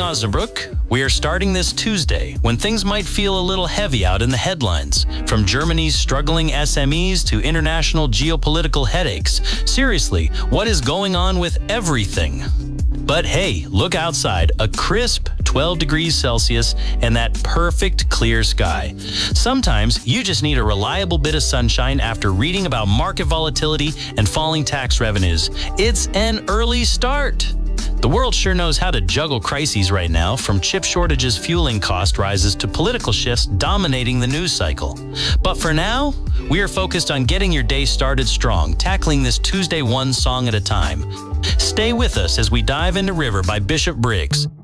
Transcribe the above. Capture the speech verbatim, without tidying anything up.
Osnabrück. We are starting this Tuesday when things might feel a little heavy out in the headlines. From Germany's struggling S M Es to international geopolitical headaches. Seriously, what is going on with everything? But hey, look outside, a crisp twelve degrees Celsius and that perfect clear sky. Sometimes you just need a reliable bit of sunshine after reading about market volatility and falling tax revenues. It's an early start. The world sure knows how to juggle crises right now, from chip shortages fueling cost rises to political shifts dominating the news cycle. But for now, we are focused on getting your day started strong, tackling this Tuesday one song at a time. Stay with us as we dive into River by Bishop Briggs.